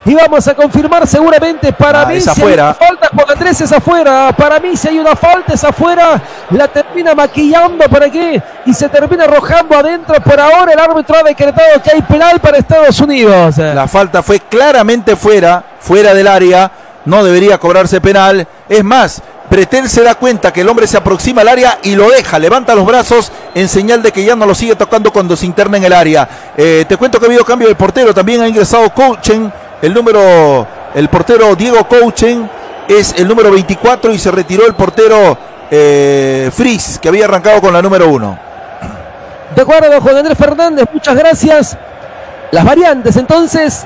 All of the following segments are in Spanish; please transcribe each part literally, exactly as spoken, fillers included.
y vamos a confirmar seguramente. Para ah, mí, es si afuera. hay una falta, Juan Andrés, es afuera. Para mí, si hay una falta, es afuera. La termina maquillando por aquí y se termina arrojando adentro. Por ahora, el árbitro ha decretado que hay penal para Estados Unidos. La falta fue claramente fuera, fuera del área. No debería cobrarse penal. Es más, Pretel se da cuenta que el hombre se aproxima al área y lo deja, levanta los brazos en señal de que ya no lo sigue tocando cuando se interna en el área. Eh, te cuento que ha habido cambio de portero, también ha ingresado Couchen, el número, el portero Diego Couchen es el número veinticuatro y se retiró el portero eh, Fris, que había arrancado con la número uno. De acuerdo, Juan Andrés Fernández, muchas gracias. Las variantes entonces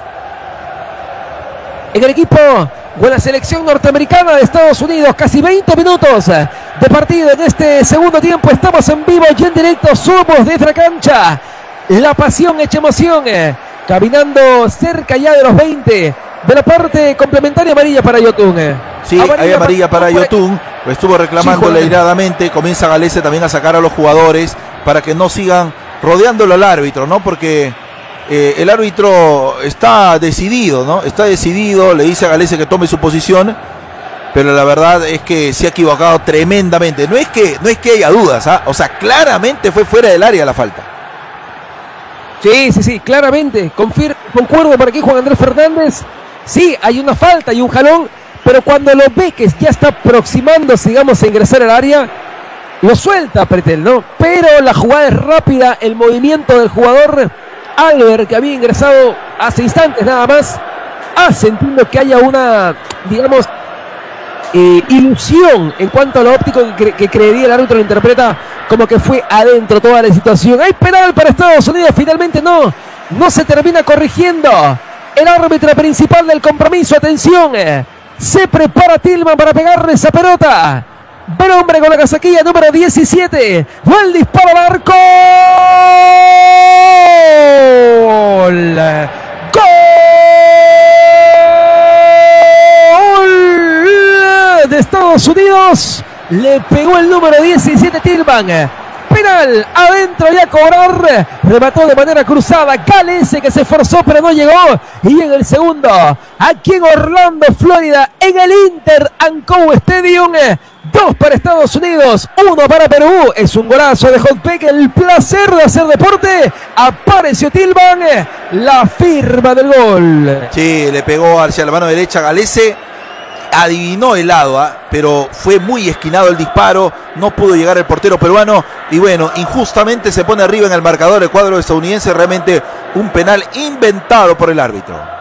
en el equipo con la selección norteamericana de Estados Unidos. Casi veinte minutos de partido en este segundo tiempo. Estamos en vivo y en directo. Somos desde la cancha. La pasión hecha emoción. Caminando cerca ya de los veinte. De la parte complementaria, amarilla para Yotun. Sí, amarilla hay amarilla para, para Yotun. Lo estuvo reclamándole sí, airadamente. Comienza Galese también a sacar a los jugadores para que no sigan rodeándolo al árbitro, ¿no? Porque Eh, el árbitro está decidido, ¿no? Está decidido, le dice a Galese que tome su posición, pero la verdad es que se ha equivocado tremendamente. No es que, no es que haya dudas, ¿ah? O sea, claramente fue fuera del área la falta. Sí, sí, sí, claramente. Confir concuerdo por aquí, Juan Andrés Fernández. Sí, hay una falta y un jalón, pero cuando lo ve que ya está aproximándose, digamos, a ingresar al área, lo suelta Pretel, ¿no? Pero la jugada es rápida, el movimiento del jugador Albert, que había ingresado hace instantes nada más, hace entiendo que haya una, digamos, eh, ilusión en cuanto a lo óptico que, cre que creería el árbitro, lo interpreta como que fue adentro toda la situación. Hay penal para Estados Unidos, finalmente no, no se termina corrigiendo el árbitro principal del compromiso. Atención, se prepara Tillman para pegarle esa pelota. Buen hombre con la casaquilla número diecisiete. Fue el disparo al arco. ¡Gol! ¡Gol! De Estados Unidos. Le pegó el número diecisiete Tillman. Penal adentro y a cobrar. Remató de manera cruzada Galese, que se esforzó pero no llegó. Y en el segundo, aquí en Orlando, Florida, en el Inter Ancow Stadium, dos para Estados Unidos, uno para Perú. Es un golazo de Hotpeck, el placer de hacer deporte. Apareció Tillman, la firma del gol. Sí, le pegó hacia la mano derecha Galese. Adivinó el lado, ¿eh? Pero fue muy esquinado el disparo, no pudo llegar el portero peruano y bueno, injustamente se pone arriba en el marcador el cuadro estadounidense. Realmente un penal inventado por el árbitro.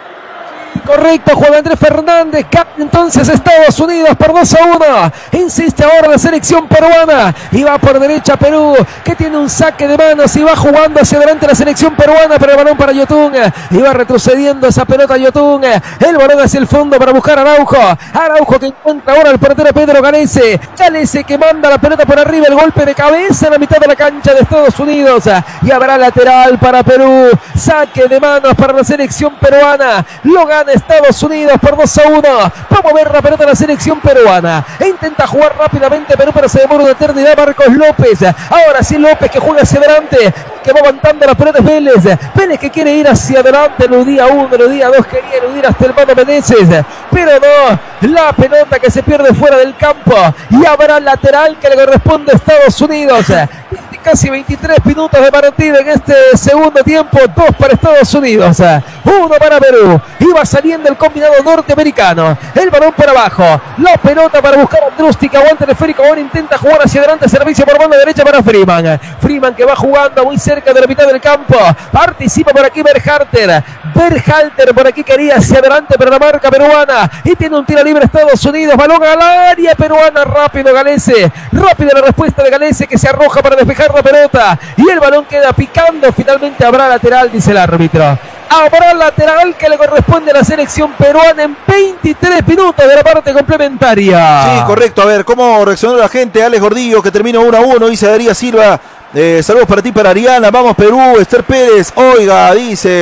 Correcto, Juan Andrés Fernández. Entonces Estados Unidos por dos a uno. Insiste ahora la selección peruana y va por derecha Perú, que tiene un saque de manos y va jugando hacia adelante la selección peruana, pero el balón para Yotun y va retrocediendo esa pelota Yotun. El balón hacia el fondo para buscar a Araujo. Araujo que encuentra ahora el portero Pedro Galese. Galese que manda la pelota por arriba, el golpe de cabeza en la mitad de la cancha de Estados Unidos y habrá lateral para Perú. Saque de manos para la selección peruana. Lo gana Estados Unidos por dos a uno. Vamos a ver la pelota de la selección peruana. E intenta jugar rápidamente Perú, pero se demora una eternidad Marcos López. Ahora sí López, que juega hacia adelante, que va aguantando la pelota. Vélez. Vélez que quiere ir hacia adelante. Eludía uno, eludía dos, quería eludir hasta el Mano Meneses, pero no. La pelota que se pierde fuera del campo y habrá lateral que le corresponde a Estados Unidos. Casi veintitrés minutos de partido en este segundo tiempo. Dos para Estados Unidos, uno para Perú. Iba saliendo el combinado norteamericano. El balón por abajo. La pelota para buscar a Andrusti, que aguanta el esférico. Ahora intenta jugar hacia adelante. Servicio por banda derecha para Freeman. Freeman que va jugando muy cerca de la mitad del campo. Participa por aquí Berhalter. Berhalter por aquí quería hacia adelante, pero la marca peruana. Y tiene un tiro libre Estados Unidos. Balón al área peruana. Rápido Galese. Rápida la respuesta de Galese, que se arroja para despejar la pelota. Y el balón queda picando. Finalmente habrá lateral, dice el árbitro. Habrá lateral que le corresponde a la selección peruana en veintitrés minutos de la parte complementaria. Sí, correcto. A ver, ¿cómo reaccionó la gente? Alex Gordillo, que terminó uno a uno, dice Darío Silva. Eh, saludos para ti, para Ariana. Vamos Perú. Esther Pérez, oiga, dice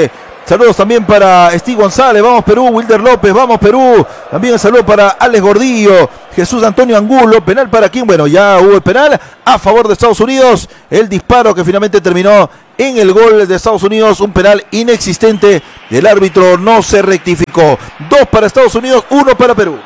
Saludos también para Steve González, vamos Perú, Wilder López, vamos Perú. También un saludo para Alex Gordillo, Jesús Antonio Angulo. Penal para quién, bueno, ya hubo el penal a favor de Estados Unidos. El disparo que finalmente terminó en el gol de Estados Unidos, un penal inexistente. El árbitro no se rectificó. Dos para Estados Unidos, uno para Perú.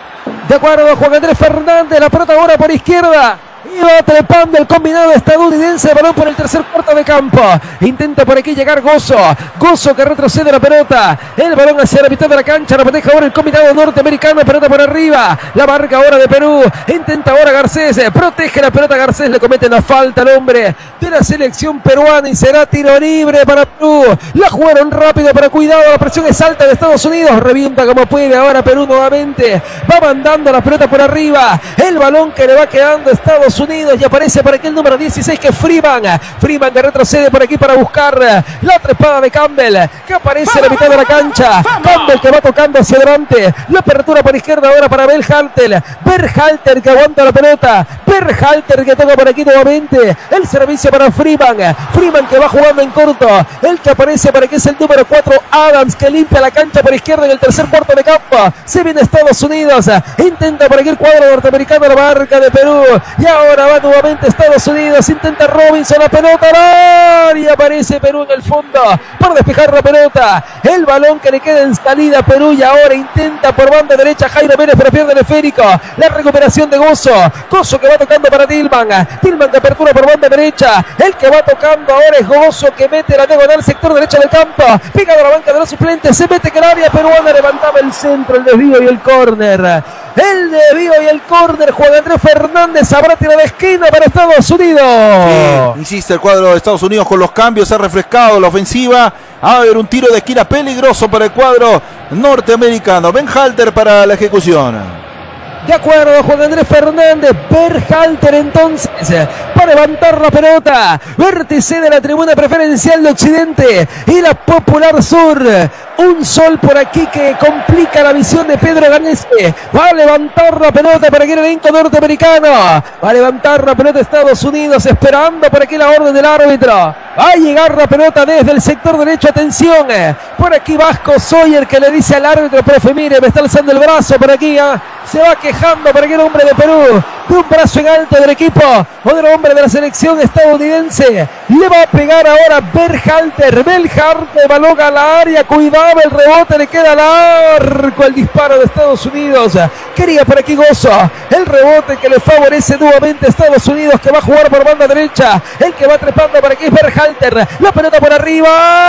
De acuerdo, Juan Andrés Fernández, la pelota ahora por izquierda. Iba trepando el combinado estadounidense, balón por el tercer cuarto de campo. Intenta por aquí llegar Gozo. Gozo que retrocede la pelota. El balón hacia la mitad de la cancha. La proteja ahora el combinado norteamericano. Pelota por arriba. La marca ahora de Perú. Intenta ahora Garcés. Protege la pelota Garcés. Le comete una falta al hombre de la selección peruana y será tiro libre para Perú. La jugaron rápido, pero cuidado. La presión es alta de Estados Unidos. Revienta como puede ahora Perú nuevamente. Va mandando la pelota por arriba. El balón que le va quedando a Estados Unidos y aparece por aquí el número dieciséis que es Freeman. Freeman que retrocede por aquí para buscar la trepada de Campbell que aparece en la mitad de la cancha. Campbell que va tocando hacia adelante. La apertura por izquierda ahora para Berhalter. Berhalter que aguanta la pelota. Berhalter que toca por aquí nuevamente. El servicio para Freeman. Freeman que va jugando en corto. El que aparece por aquí es el número cuatro Adams que limpia la cancha por izquierda en el tercer cuarto de campo. Se viene Estados Unidos. Intenta por aquí el cuadro norteamericano la marca de Perú. Y ahora Ahora va nuevamente Estados Unidos. Intenta Robinson la pelota al área. Y aparece Perú en el fondo para despejar la pelota. El balón que le queda en salida a Perú. Y ahora intenta por banda derecha Jairo Pérez, pero pierde el esférico. La recuperación de Gozo. Gozo que va tocando para Tillman. Tillman que apertura por banda derecha. El que va tocando ahora es Gozo que mete la diagonal sector derecho del campo. Pegado a la banca de los suplentes. Se mete que el área peruana levantaba el centro, el desvío y el córner. El desvío y el córner. Juan Andrés Fernández habrá tirado de esquina para Estados Unidos. Sí, insiste el cuadro de Estados Unidos con los cambios. Se ha refrescado la ofensiva. A ver, un tiro de esquina peligroso para el cuadro norteamericano. Berhalter para la ejecución. De acuerdo, Juan Andrés Fernández. Berhalter entonces para levantar la pelota. Vértice de la tribuna preferencial de Occidente y la Popular Sur. Un sol por aquí que complica la visión de Pedro Ganese. Va a levantar la pelota para aquí el elenco norteamericano. Va a levantar la pelota Estados Unidos esperando por aquí la orden del árbitro. Va a llegar la pelota desde el sector derecho. Atención. Por aquí Vasco Sawyer que le dice al árbitro, profe, mire, me está alzando el brazo por aquí. ¿eh? Se va quejando por aquí el hombre de Perú. De un brazo en alto del equipo. Otro hombre de la selección estadounidense. Le va a pegar ahora Berhalter. Berhalter, balón a la área. Cuidado, el rebote le queda al arco. El disparo de Estados Unidos. Quería por aquí Gozo. El rebote que le favorece nuevamente a Estados Unidos, que va a jugar por banda derecha. El que va trepando por aquí es Berhalter. La pelota por arriba.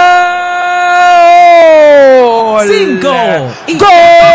¡Gol! Cinco. ¡Gol!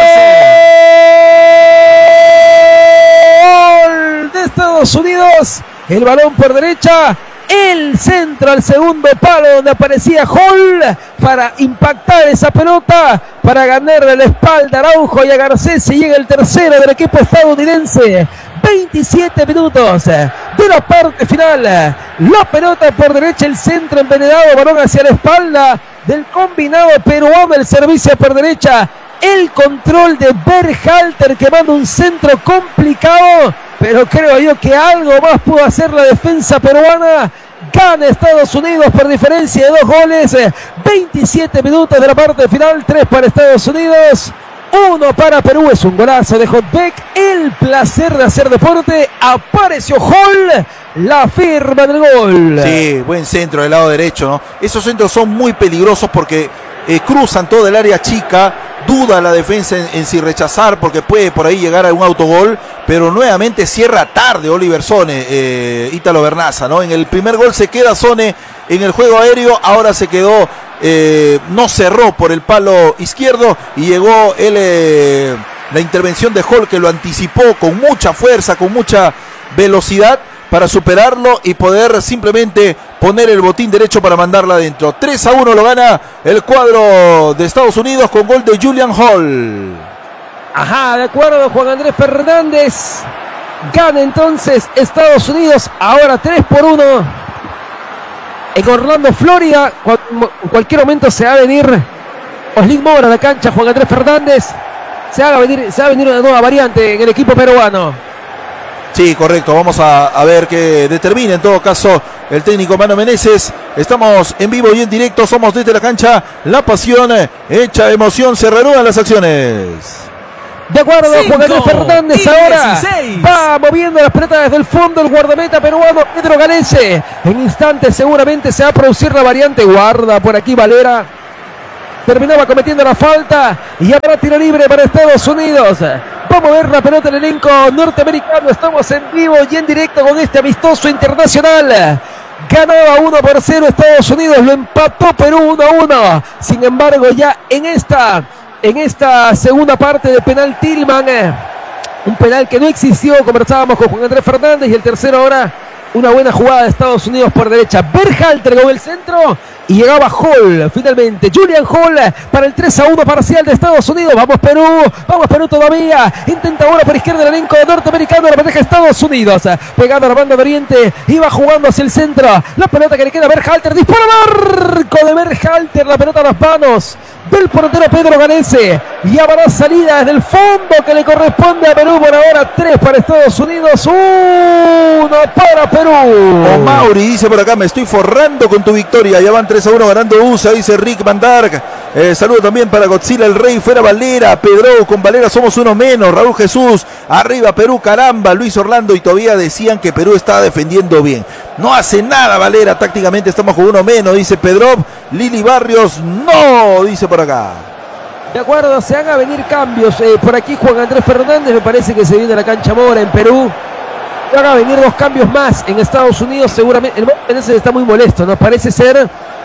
De Estados Unidos. El balón por derecha. El centro al segundo palo donde aparecía Hall para impactar esa pelota, para ganarle la espalda a Araujo y a Garcés. Y llega el tercero del equipo estadounidense. veintisiete minutos de la parte final. La pelota por derecha, el centro envenenado, balón hacia la espalda del combinado peruano. El servicio por derecha. El control de Berhalter que manda un centro complicado, pero creo yo que algo más pudo hacer la defensa peruana. Gana Estados Unidos por diferencia de dos goles. veintisiete minutos de la parte final. tres para Estados Unidos, uno para Perú. Es un golazo de Hotbeck. El placer de hacer deporte. Apareció Hall, la firma del gol. Sí, buen centro del lado derecho, ¿no? Esos centros son muy peligrosos porque eh, cruzan todo el área chica. Duda la defensa en, en si rechazar porque puede por ahí llegar a un autogol, pero nuevamente cierra tarde Oliver Sone, eh, Ítalo Bernaza, ¿no? En el primer gol se queda Sone en el juego aéreo, ahora se quedó, eh, no cerró por el palo izquierdo y llegó el, eh, la intervención de Hall que lo anticipó con mucha fuerza, con mucha velocidad para superarlo y poder simplemente poner el botín derecho para mandarla adentro. tres a uno lo gana el cuadro de Estados Unidos con gol de Julian Hall. Ajá, de acuerdo, Juan Andrés Fernández. Gana entonces Estados Unidos, ahora tres por uno. En Orlando, Florida, en cualquier momento se va a venir Oslin Mora a la cancha. Juan Andrés Fernández, se va a venir, se va a venir una nueva variante en el equipo peruano. Sí, correcto, vamos a, a ver qué determina en todo caso el técnico Mano Meneses. Estamos en vivo y en directo, somos desde la cancha La Pasión, hecha emoción, se reanudan las acciones. De acuerdo, Juan Andrés Fernández ahora va moviendo las pelotas desde el fondo el guardameta peruano Pedro Galese. En instantes seguramente se va a producir la variante. Guarda por aquí Valera. Terminaba cometiendo la falta y habrá tiro libre para Estados Unidos. Vamos a ver la pelota del elenco norteamericano. Estamos en vivo y en directo con este amistoso internacional. Ganaba uno por cero Estados Unidos, lo empató Perú uno a uno. Sin embargo, ya en esta... En esta segunda parte de penal Tillman, eh, un penal que no existió, conversábamos con Juan Andrés Fernández, y el tercero ahora, una buena jugada de Estados Unidos por derecha. Berhalter con el centro y llegaba Hall, finalmente, Julian Hall para el tres a uno parcial de Estados Unidos. Vamos Perú, vamos Perú todavía, intenta ahora por izquierda el elenco norteamericano, la pareja Estados Unidos, pegando a la banda de Oriente, iba jugando hacia el centro, la pelota que le queda a Berhalter, dispara marco de Berhalter, la pelota a las manos del portero Pedro Galese, y habrá salida desde el fondo que le corresponde a Perú. Por ahora tres para Estados Unidos, uno para Perú. O Mauri dice por acá, me estoy forrando con tu victoria, ya van tres a uno ganando U S A, dice Rick Van Dark. Eh, saludo también para Godzilla el Rey, fuera Valera, Pedro, con Valera somos uno menos, Raúl Jesús, arriba Perú, caramba, Luis Orlando, y todavía decían que Perú estaba defendiendo bien. No hace nada Valera, tácticamente estamos con uno menos, dice Pedro. Lili Barrios, no, dice por acá. De acuerdo, se haga venir cambios. Eh, por aquí Juan Andrés Fernández, me parece que se viene a la cancha Mora en Perú. Se haga venir dos cambios más en Estados Unidos, seguramente. El Menezes está muy molesto, ¿no? Parece ser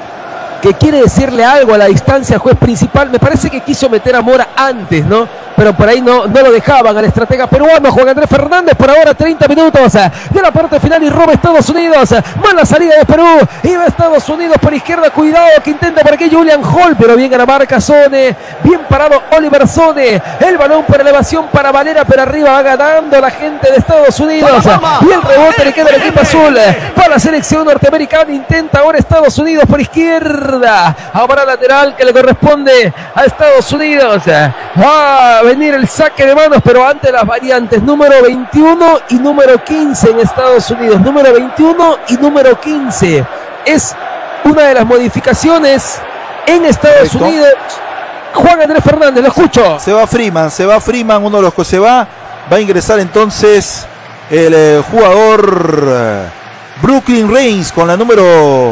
que quiere decirle algo a la distancia al juez principal. Me parece que quiso meter a Mora antes, ¿no? Pero por ahí no, no lo dejaban al estratega peruano Juan Andrés Fernández. Por ahora treinta minutos de la parte final y roba Estados Unidos. Mala salida de Perú. Iba Estados Unidos por izquierda. Cuidado que intenta por aquí Julian Hall. Pero bien a la marca Sone. Bien parado Oliver Sone. El balón por elevación para Valera. Pero arriba va ganando la gente de Estados Unidos. Y el rebote le queda al equipo azul. Para la selección norteamericana. Intenta ahora Estados Unidos por izquierda. Ahora lateral que le corresponde a Estados Unidos. Va a venir el saque de manos, pero ante las variantes número veintiuno y número quince en Estados Unidos. Número veintiuno y número quince es una de las modificaciones en Estados Correcto. Unidos. Juan Andrés Fernández, lo escucho. Se va Freeman, se va Freeman, uno de los que se va. Va a ingresar entonces el eh, jugador eh, Brooklyn Reigns con la número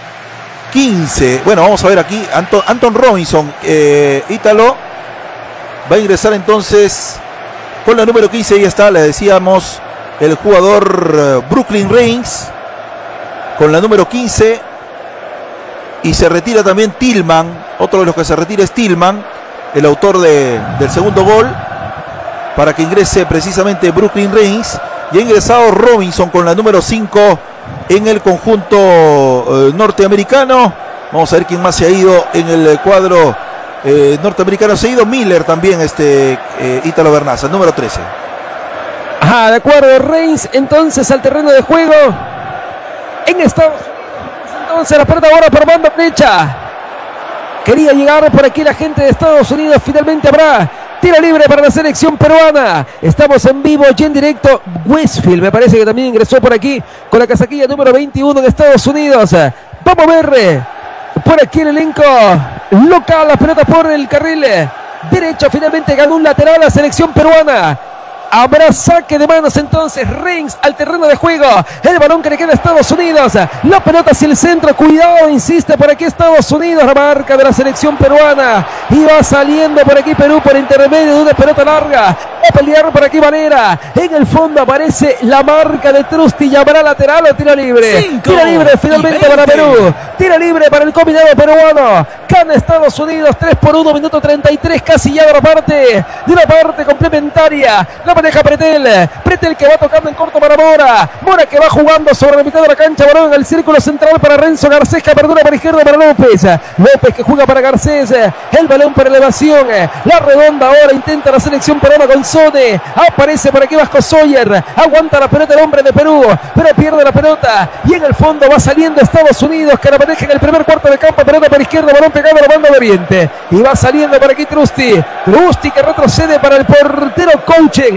quince. Bueno, vamos a ver aquí. Anton, Anton Robinson, eh, Ítalo. Va a ingresar entonces con la número quince. Ahí está, le decíamos, el jugador uh, Brooklyn Reigns con la número quince. Y se retira también Tillman. Otro de los que se retira es Tillman, el autor de, del segundo gol, para que ingrese precisamente Brooklyn Reigns. Y ha ingresado Robinson con la número cinco en el conjunto uh, norteamericano. Vamos a ver quién más se ha ido en el cuadro Eh, norteamericano. Se ha ido Miller también, este eh, Ítalo Bernaza, número trece. Ah, de acuerdo, Reigns entonces al terreno de juego en Estados Unidos. Entonces la pelota ahora por banda derecha. Quería llegar por aquí la gente de Estados Unidos. Finalmente habrá tiro libre para la selección peruana. Estamos en vivo y en directo. Westfield me parece que también ingresó por aquí con la casaquilla número veintiuno de Estados Unidos. Vamos a ver por aquí el elenco local, la pelota por el carril derecho. Finalmente ganó un lateral la selección peruana. Habrá saque de manos entonces. Reigns al terreno de juego. El balón que le queda a Estados Unidos. La pelota hacia el centro. Cuidado, insiste por aquí Estados Unidos. La marca de la selección peruana. Y va saliendo por aquí Perú por intermedio de una pelota larga. Va a pelear por aquí Valera. En el fondo aparece la marca de Trusty. Y habrá lateral o tiro libre. Cinco, tiro libre finalmente para Perú. Tiro libre para el combinado peruano. Gana Estados Unidos tres por uno. Minuto treinta y tres. Casi ya de la parte, de una parte complementaria. La maneja Pretel. Pretel que va tocando en corto para Mora. Mora que va jugando sobre la mitad de la cancha. Balón en el círculo central para Renzo Garcés, que perdona para izquierda para López. López que juega para Garcés. El balón para elevación. La redonda ahora intenta la selección peruana con Sone. Aparece por aquí Vasco Sawyer. Aguanta la pelota el hombre de Perú, pero pierde la pelota. Y en el fondo va saliendo Estados Unidos, que la maneja en el primer cuarto de campo. Pelota para izquierda. Balón pegado a la banda de Oriente. Y va saliendo por aquí Trusty. Trusty que retrocede para el portero Coaching.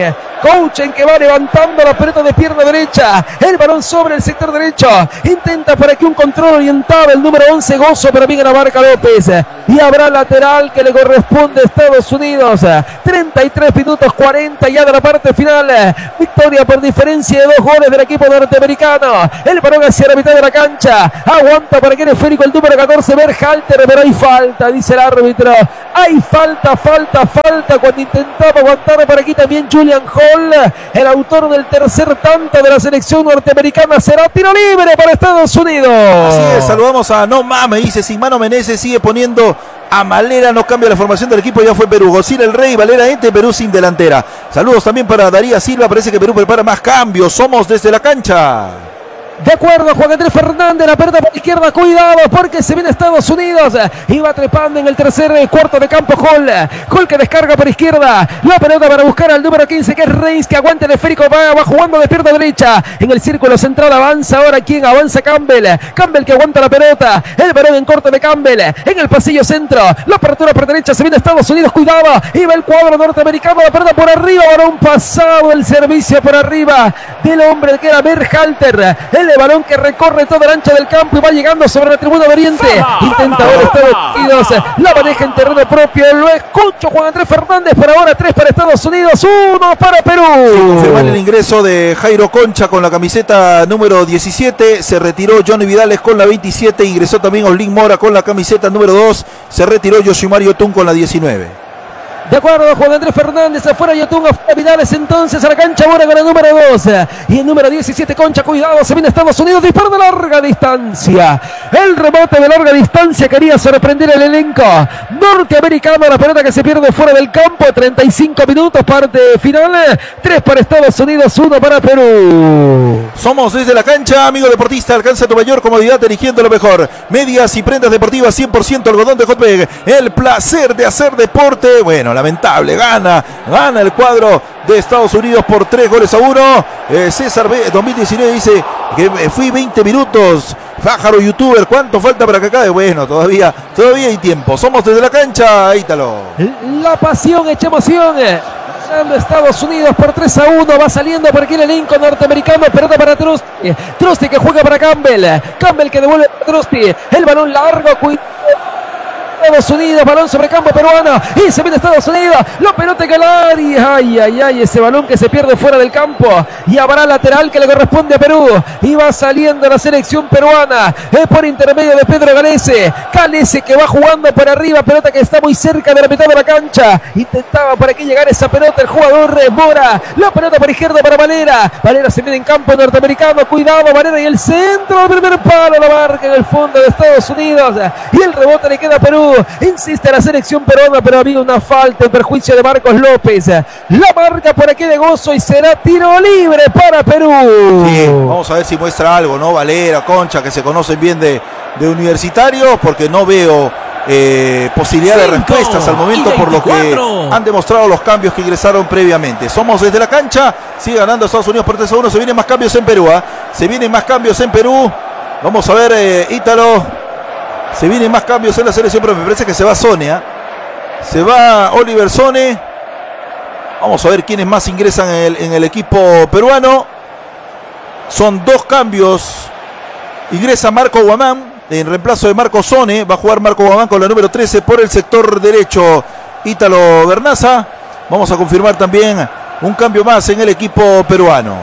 Couchen que va levantando la pelota de pierna derecha. El balón sobre el sector derecho. Intenta por aquí un control orientado. El número once Gozo, pero bien la marca López. Y habrá lateral que le corresponde a Estados Unidos. treinta y tres minutos cuarenta ya de la parte final. Victoria por diferencia de dos goles del equipo norteamericano. El balón hacia la mitad de la cancha. Aguanta para que el esférico el número catorce Berhalter, pero hay falta, dice el árbitro. Hay falta, falta, falta cuando intentaba aguantar por aquí también Julian Hall, el autor del tercer tanto de la selección norteamericana. Será tiro libre para Estados Unidos. Así es, saludamos a No Mames, dice sin mano Menezes, sigue poniendo a Malera, no cambia la formación del equipo, ya fue Perú. Gocila el Rey, Valera Ente, Perú sin delantera. Saludos también para Daría Silva, parece que Perú prepara más cambios. Somos desde la cancha. De acuerdo, Juan Andrés Fernández, la pelota por la izquierda, cuidado porque se viene Estados Unidos. Iba trepando en el tercer cuarto de campo Hall. Hall que descarga por izquierda. La pelota para buscar al número quince que es Reis, que aguanta el esférico, va, va jugando de pierna derecha. En el círculo central avanza ahora quien avanza Campbell. Campbell que aguanta la pelota. El balón en corte de Campbell. En el pasillo centro. La apertura por derecha, se viene Estados Unidos, cuidado. Iba el cuadro norteamericano, la pelota por arriba. Balón pasado, el servicio por arriba del hombre que era Berhalter. El balón que recorre toda la ancha del campo y va llegando sobre la tribuna de Oriente. Intenta ahora Estados Unidos, la maneja en terreno propio. Lo escucho Juan Andrés Fernández. Por ahora tres para Estados Unidos, uno para Perú. Sí, confirmar el ingreso de Jairo Concha con la camiseta número diecisiete. Se retiró Johnny Vidales con la veintisiete. Ingresó también Oslin Mora con la camiseta número dos. Se retiró Yoshimar Yotun con la diecinueve. De acuerdo, Juan Andrés Fernández, afuera Yotun, afuera Vidales, entonces a la cancha ahora con el número dos. Y el número diecisiete, Concha, cuidado, se viene Estados Unidos, disparo de larga distancia. El rebote de larga distancia quería sorprender el elenco norteamericano. La pelota que se pierde fuera del campo, treinta y cinco minutos, parte final. tres para Estados Unidos, uno para Perú. Somos desde la cancha, amigo deportista, alcanza tu mayor comodidad eligiendo lo mejor. Medias y prendas deportivas cien por ciento algodón de Hotbag. El placer de hacer deporte. Bueno, lamentable, gana, gana el cuadro de Estados Unidos por tres goles a uno. Eh, César B, dos mil diecinueve dice que fui veinte minutos. Pájaro youtuber, ¿cuánto falta para que acabe? Bueno, todavía, todavía hay tiempo. Somos desde la cancha, Ítalo. La pasión hecha emoción. Ganando Estados Unidos por tres a uno. Va saliendo por aquí el elenco norteamericano. Pelota para Trusty. Trusty que juega para Campbell. Campbell que devuelve a Trusty. El balón largo, cuidado. Estados Unidos, balón sobre campo peruano y se viene Estados Unidos, la pelota que la área, ay, ay, ay, ese balón que se pierde fuera del campo y habrá lateral que le corresponde a Perú y va saliendo la selección peruana, es por intermedio de Pedro Galese, Galese que va jugando por arriba, pelota que está muy cerca de la mitad de la cancha, intentaba por aquí llegar esa pelota el jugador Mora, la pelota por izquierda para Valera, Valera se viene en campo norteamericano, cuidado Valera y el centro, el primer palo, la marca en el fondo de Estados Unidos y el rebote le queda a Perú. Insiste la selección peruana, pero había una falta en perjuicio de Marcos López. La marca por aquí de Gozo y será tiro libre para Perú. Sí, vamos a ver si muestra algo, ¿no? Valera, Concha, que se conocen bien de, de Universitario, porque no veo eh, posibilidad Cinco, de respuestas al momento por lo que han demostrado los cambios que ingresaron previamente. Somos desde la cancha, sigue ganando Estados Unidos por tres a uno. Se vienen más cambios en Perú, ¿eh? Se vienen más cambios en Perú. Vamos a ver, eh, Ítalo. Se vienen más cambios en la selección, pero me parece que se va Sonia. Se va Oliver Sone. Vamos a ver quiénes más ingresan en el, en el equipo peruano. Son dos cambios. Ingresa Marco Guamán en reemplazo de Marco Sone. Va a jugar Marco Guamán con la número trece por el sector derecho. Ítalo Bernaza. Vamos a confirmar también un cambio más en el equipo peruano.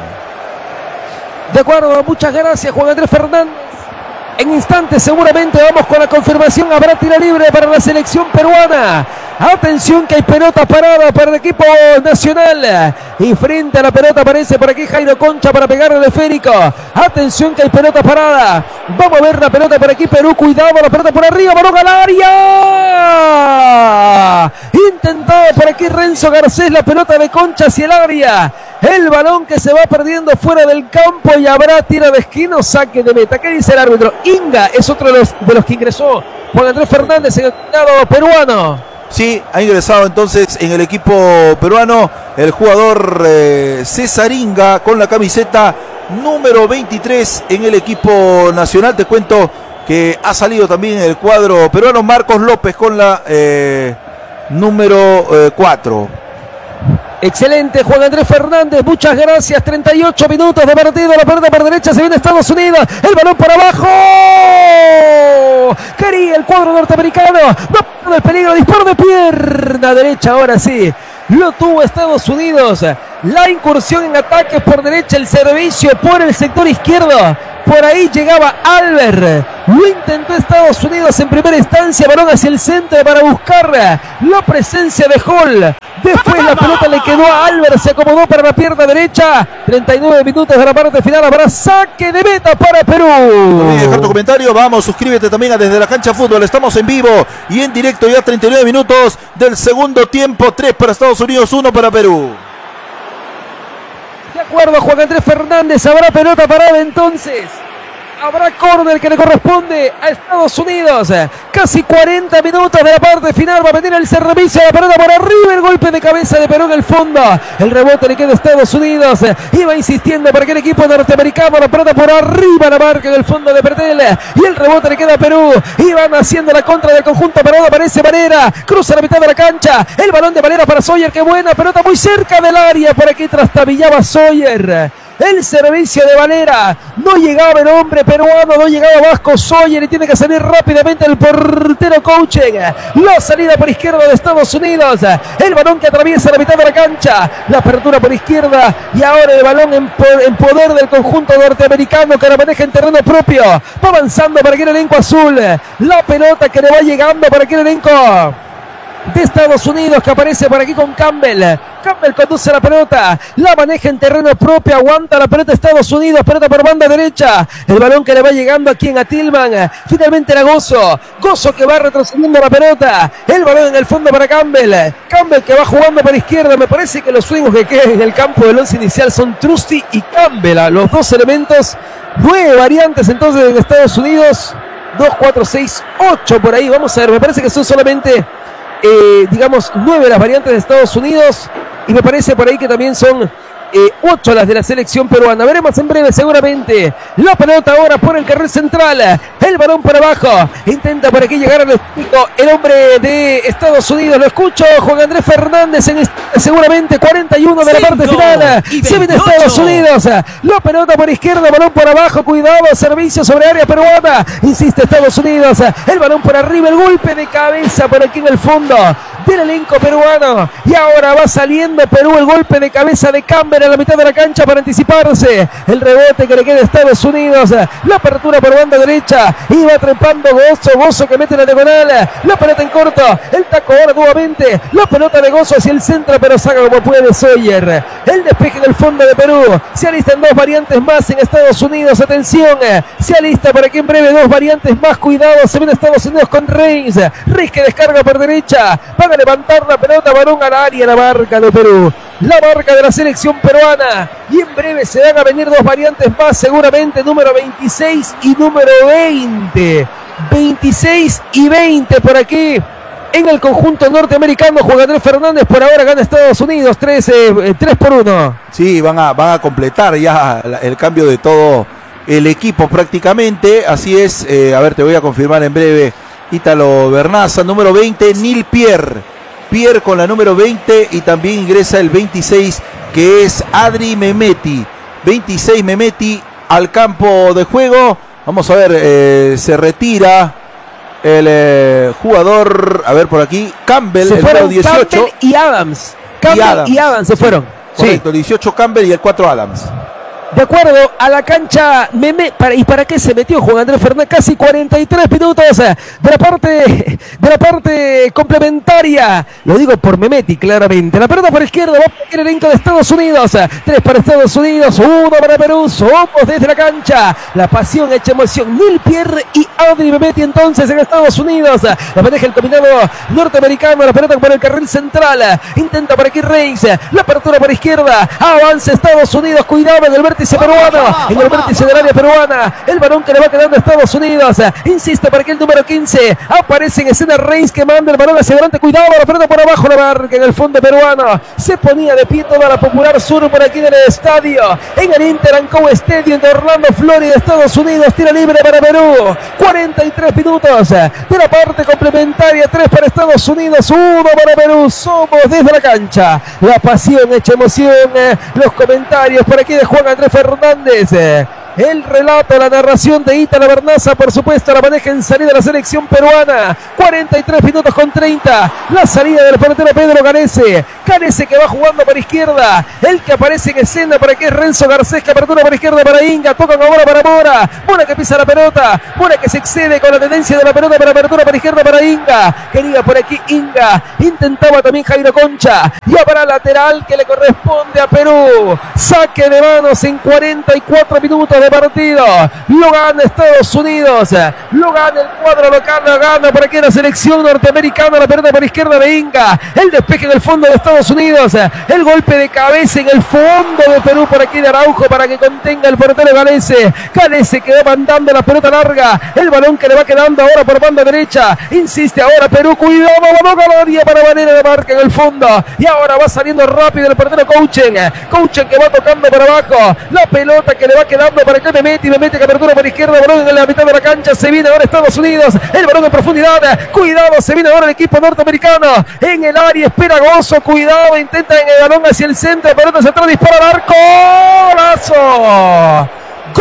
De acuerdo, muchas gracias Juan Andrés Fernández. En instantes seguramente vamos con la confirmación. Habrá tiro libre para la selección peruana. Atención que hay pelota parada para el equipo nacional. Y frente a la pelota aparece por aquí Jairo Concha para pegar el esférico. Atención que hay pelota parada. Vamos a ver la pelota por aquí Perú. Cuidado, la pelota por arriba. Balón al área. Intentado por aquí Renzo Garcés. La pelota de Concha hacia el área. El balón que se va perdiendo fuera del campo y habrá tiro de esquina o saque de meta. ¿Qué dice el árbitro? Inga es otro de los, de los que ingresó Juan Andrés Fernández en el lado peruano. Sí, ha ingresado entonces en el equipo peruano el jugador eh, César Inga con la camiseta número veintitrés en el equipo nacional. Te cuento que ha salido también en el cuadro peruano Marcos López con la eh, número eh, cuatro. Excelente, Juan Andrés Fernández, muchas gracias. treinta y ocho minutos de partido, la pelota por derecha, se viene Estados Unidos, el balón por abajo. Quería el cuadro norteamericano, no el peligro, disparo de pierna derecha, ahora sí. Lo tuvo Estados Unidos. La incursión en ataques por derecha, el servicio por el sector izquierdo. Por ahí llegaba Albert. Lo intentó Estados Unidos en primera instancia. Balón hacia el centro para buscar la presencia de Hall. Después la pelota le quedó a Albert. Se acomodó para la pierna derecha. treinta y nueve minutos de la parte final. Habrá saque de meta para Perú. No olvides dejar tu comentario. Vamos, suscríbete también a Desde la Cancha Fútbol. Estamos en vivo y en directo ya treinta y nueve minutos del segundo tiempo. tres para Estados Unidos, uno para Perú. De acuerdo, Juan Andrés Fernández. Habrá pelota parada entonces. Habrá córner que le corresponde a Estados Unidos. Casi cuarenta minutos de la parte final. Va a venir el servicio. La pelota por arriba. El golpe de cabeza de Perú en el fondo. El rebote le queda a Estados Unidos. Iba insistiendo para que el equipo norteamericano. La pelota por arriba. La marca en el fondo de Pretel. Y el rebote le queda a Perú. Iban haciendo la contra del conjunto parado. Aparece Valera. Cruza la mitad de la cancha. El balón de Valera para Sawyer. Qué buena pelota muy cerca del área. Por aquí trastabillaba Sawyer. El servicio de Valera. No llegaba el hombre peruano. No llegaba Vasco Sawyer. Y tiene que salir rápidamente el portero Coaching. La salida por izquierda de Estados Unidos. El balón que atraviesa la mitad de la cancha. La apertura por izquierda. Y ahora el balón en, en poder del conjunto norteamericano que la maneja en terreno propio. Va avanzando para aquel elenco azul. La pelota que le va llegando para aquel elenco de Estados Unidos que aparece por aquí con Campbell. Campbell conduce la pelota, la maneja en terreno propio, aguanta la pelota Estados Unidos, pelota por banda derecha, el balón que le va llegando aquí a Tillman, finalmente era Gozo, Gozo que va retrocediendo la pelota, el balón en el fondo para Campbell, Campbell que va jugando para izquierda. Me parece que los swings que quedan en el campo del once inicial son Trusty y Campbell, los dos elementos. Nueve variantes entonces en Estados Unidos, dos, cuatro, seis, ocho por ahí, vamos a ver, me parece que son solamente Eh, digamos, nueve las variantes de Estados Unidos y me parece por ahí que también son eh, ocho las de la selección peruana. Veremos en breve seguramente. La pelota ahora por el carril central, el balón por abajo, intenta por aquí llegar al escudo el hombre de Estados Unidos. Lo escucho, Juan Andrés Fernández en este, seguramente cuarenta y uno de la parte final. Se viene Estados Unidos, la pelota por izquierda, balón por abajo, cuidado, servicio sobre área peruana, insiste Estados Unidos, el balón por arriba, el golpe de cabeza por aquí en el fondo del elenco peruano. Y ahora va saliendo Perú, el golpe de cabeza de Campbell a la mitad de la cancha para anticiparse. El rebote que le queda a Estados Unidos. La apertura por banda derecha. Y va trepando Gozo. Gozo que mete la diagonal. La pelota en corto. El taco ahora nuevamente. La pelota de Gozo hacia el centro, pero saca como puede Sawyer. El despeje en el fondo de Perú. Se alistan dos variantes más en Estados Unidos. Atención. Se alista para que en breve dos variantes más. Cuidado. Se viene Estados Unidos con Reigns. Reigns que descarga por derecha. Van a levantar la pelota. Balón al área. La marca de Perú. La marca de la selección peruana. Y en breve se van a venir dos variantes más. Seguramente número veintiséis y número veinte. veintiséis y veinte por aquí. En el conjunto norteamericano, Juan Andrés Fernández por ahora gana Estados Unidos tres por uno. Sí, van a, van a completar ya el cambio de todo el equipo prácticamente. Así es, eh, a ver, te voy a confirmar en breve. Ítalo Bernaza, número veinte, Neil Pierre. Pierre con la número veinte y también ingresa el veintiséis que es Adri Mehmeti. veintiséis Mehmeti al campo de juego. Vamos a ver, eh, se retira el eh, jugador, a ver por aquí, Campbell, se el fueron dieciocho. Campbell y Adams. Campbell y Adams, y Adams se fueron. Correcto, sí. dieciocho Campbell y el cuatro Adams. De acuerdo a la cancha Meme, para, ¿y para qué se metió Juan Andrés Fernández? Casi cuarenta y tres minutos de la parte de la parte complementaria. Lo digo por Mehmeti, claramente. La pelota por izquierda va para el elenco de Estados Unidos. Tres para Estados Unidos, uno para Perú. Somos desde la cancha. La pasión hecha emoción. Neil Pierre y Adri Mehmeti entonces en Estados Unidos. La maneja el combinado norteamericano. La pelota por el carril central. Intenta por aquí Reigns. La apertura por izquierda. Avanza Estados Unidos. Cuidado en el vértice vértice peruano, en el vértice del área peruana, el balón que le va quedando a Estados Unidos, insiste para que el número quince, aparece en escena Reis que manda el balón hacia adelante, cuidado, la pelota por abajo, la marca en el fondo peruano, se ponía de pie toda la Popular Sur por aquí en el estadio, en el Inter Ancou Stadium de Orlando, Florida, Estados Unidos, tira libre para Perú, cuarenta y tres minutos de la parte complementaria, tres para Estados Unidos, uno para Perú, somos desde la cancha, la pasión hecha emoción, eh, los comentarios por aquí de Juan Andrés Fernández, eh, el relato, la narración de Ítalo Bernaza, por supuesto, la maneja en salida de la selección peruana. cuarenta y tres minutos con treinta. La salida del portero Pedro Carece. Carece que va jugando para izquierda. El que aparece en escena para que es Renzo Garcés, que apertura para izquierda para Inga. Tocan ahora para Mora. Mora que pisa la pelota. Mora que se excede con la tendencia de la pelota para apertura para izquierda para Inga. Quería por aquí Inga. Intentaba también Jairo Concha. Y ahora lateral que le corresponde a Perú. Saque de manos en cuarenta y cuatro minutos de partido, lo gana Estados Unidos, lo gana el cuadro local, lo gana por aquí la selección norteamericana, la pelota por izquierda de Inga, el despeje en el fondo de Estados Unidos, el golpe de cabeza en el fondo de Perú por aquí de Araujo para que contenga el portero Galese, Galese que va mandando la pelota larga, el balón que le va quedando ahora por banda derecha, insiste ahora Perú, cuidado, balón ganaría para Valera de marca en el fondo, y ahora va saliendo rápido el portero Couchen, Couchen que va tocando por abajo, la pelota que le va quedando para que me mete y me mete que apertura por izquierda, balón en la mitad de la cancha, se viene ahora Estados Unidos, el balón en profundidad, cuidado, se viene ahora el equipo norteamericano, en el área espera Gozo, cuidado, intenta en el balón hacia el centro, pelota central, dispara al arco, ¡golazo!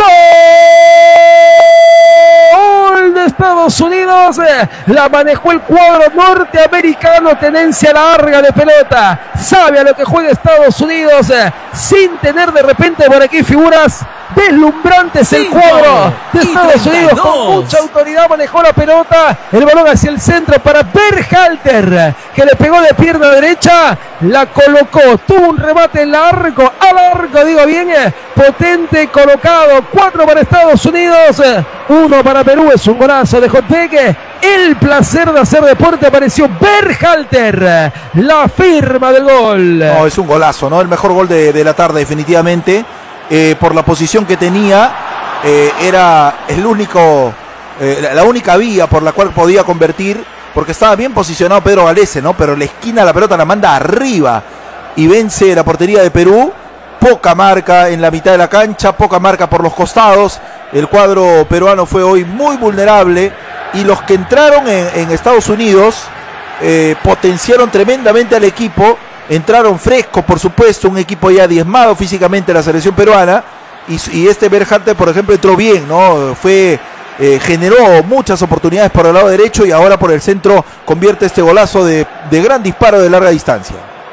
¡Gol de Estados Unidos! La manejó el cuadro norteamericano, tenencia larga de pelota, sabe a lo que juega Estados Unidos, sin tener de repente por aquí figuras deslumbrantes. El cuadro de Estados Unidos con mucha autoridad manejó la pelota, el balón hacia el centro para Berhalter, que le pegó de pierna derecha, la colocó, tuvo un remate largo, a largo digo bien, potente, colocado, cuatro para Estados Unidos, uno para Perú, es un golazo de Jotbeck. El placer de hacer deporte, apareció Berhalter, la firma del gol. No, es un golazo, ¿no? El mejor gol de, de la tarde definitivamente. Eh, por la posición que tenía, eh, era el único, eh, la única vía por la cual podía convertir, porque estaba bien posicionado Pedro Galese, ¿no? Pero la esquina la pelota la manda arriba y vence la portería de Perú. Poca marca en la mitad de la cancha, poca marca por los costados. El cuadro peruano fue hoy muy vulnerable y los que entraron en, en Estados Unidos eh, potenciaron tremendamente al equipo. Entraron frescos, por supuesto, un equipo ya diezmado físicamente la selección peruana, y, y este Berhalter, por ejemplo, entró bien, ¿no? Fue, eh, generó muchas oportunidades por el lado derecho y ahora por el centro convierte este golazo de, de gran disparo de larga distancia.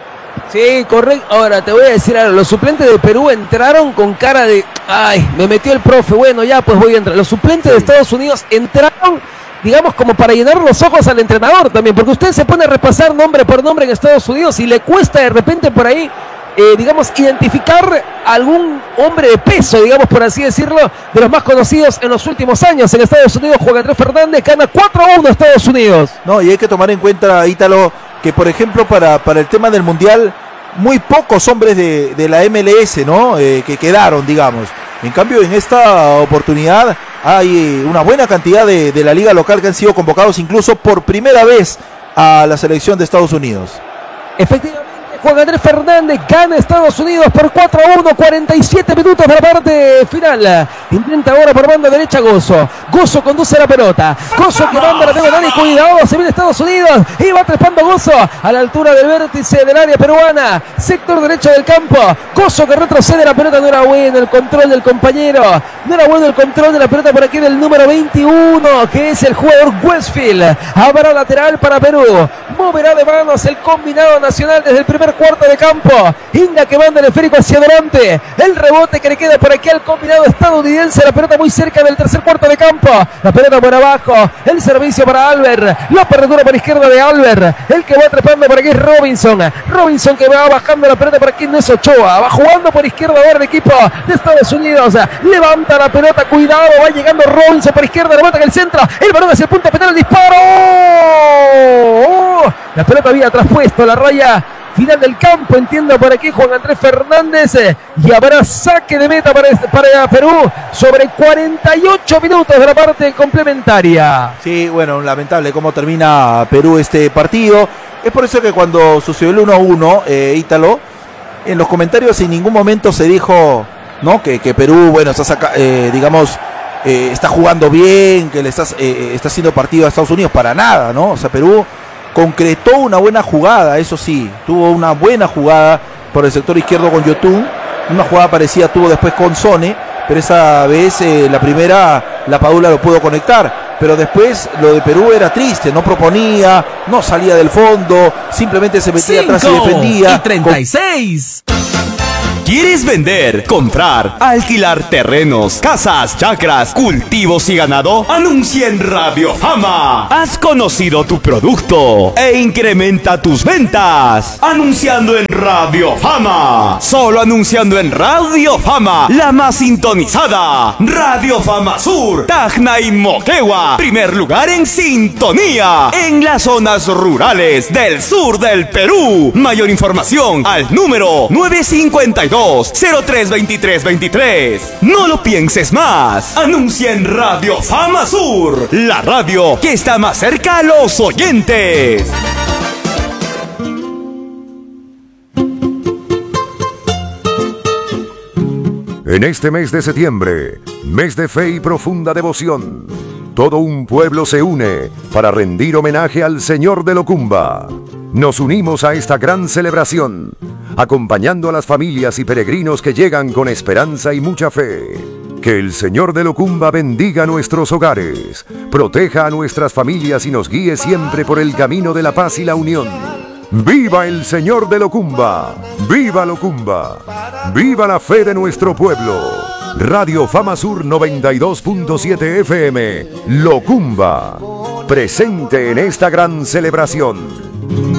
Sí, correcto. Ahora te voy a decir algo, los suplentes de Perú entraron con cara de, ay, me metió el profe, bueno, ya pues voy a entrar. Los suplentes sí. de Estados Unidos entraron, digamos, como para llenar los ojos al entrenador también, porque usted se pone a repasar nombre por nombre en Estados Unidos y le cuesta de repente por ahí, eh, digamos, identificar algún hombre de peso, digamos, por así decirlo, de los más conocidos en los últimos años en Estados Unidos. Juan Andrés Fernández gana cuatro a uno a Estados Unidos. No, y hay que tomar en cuenta, Ítalo, que por ejemplo para, para el tema del Mundial, muy pocos hombres de, de la M L S, ¿no? Eh, que quedaron, digamos. En cambio, en esta oportunidad hay una buena cantidad de, de la liga local que han sido convocados incluso por primera vez a la selección de Estados Unidos. Efectivamente, Juan Andrés Fernández gana Estados Unidos por cuatro a uno, cuarenta y siete minutos de la parte final. Intenta ahora por banda derecha Gozo. Gozo conduce la pelota. Gozo que manda la pelota, Dani, cuidado, se viene Estados Unidos y va trepando Gozo a la altura del vértice del área peruana. Sector derecho del campo. Gozo que retrocede la pelota, no era bueno el control del compañero. No era bueno el control de la pelota por aquí del número veintiuno, que es el jugador Westfield. Habrá lateral para Perú. Moverá de manos el combinado nacional desde el primer cuarto de campo. Inga que manda el esférico hacia adelante. El rebote que le queda por aquí al combinado estadounidense. La pelota muy cerca del tercer cuarto de campo. La pelota por abajo. El servicio para Albert. La apertura por izquierda de Albert. El que va trepando por aquí es Robinson. Robinson que va bajando la pelota por aquí no es Ochoa. Va jugando por izquierda ahora el equipo de Estados Unidos. Levanta la pelota. Cuidado. Va llegando Robinson por izquierda. Rebota en el centro. El balón hacia el punto penal. El disparo. Oh, la pelota había traspuesto la raya final del campo, entiendo por aquí Juan Andrés Fernández, eh, y habrá saque de meta para, este, para Perú sobre cuarenta y ocho minutos de la parte complementaria. Sí, bueno, lamentable cómo termina Perú este partido. Es por eso que cuando sucedió el uno a uno, eh, Ítalo, en los comentarios en ningún momento se dijo, ¿no? que, que Perú, bueno, está saca, eh, digamos, eh, está jugando bien, que le está, eh, está haciendo partido a Estados Unidos, para nada, ¿no? O sea, Perú concretó una buena jugada, eso sí, tuvo una buena jugada por el sector izquierdo con Yotun, una jugada parecida tuvo después con Sone, pero esa vez eh, la primera la Padula lo pudo conectar, pero después lo de Perú era triste, no proponía, no salía del fondo, simplemente se metía atrás y defendía. Y treinta y seis. ¿Quieres vender, comprar, alquilar terrenos, casas, chacras, cultivos y ganado? Anuncia en Radio Fama. Has conocido tu producto e incrementa tus ventas. Anunciando en Radio Fama. Solo anunciando en Radio Fama, la más sintonizada. Radio Fama Sur, Tacna y Moquegua. Primer lugar en sintonía en las zonas rurales del sur del Perú. Mayor información al número nueve cinco dos, cero tres veintitrés veintitrés. No lo pienses más. Anuncia en Radio Fama Sur, la radio que está más cerca a los oyentes. En este mes de septiembre, mes de fe y profunda devoción, todo un pueblo se une para rendir homenaje al Señor de Locumba. Nos unimos a esta gran celebración, acompañando a las familias y peregrinos que llegan con esperanza y mucha fe. Que el Señor de Locumba bendiga nuestros hogares, proteja a nuestras familias y nos guíe siempre por el camino de la paz y la unión. ¡Viva el Señor de Locumba! ¡Viva Locumba! ¡Viva la fe de nuestro pueblo! Radio Fama Sur noventa y dos punto siete F M, Locumba, presente en esta gran celebración.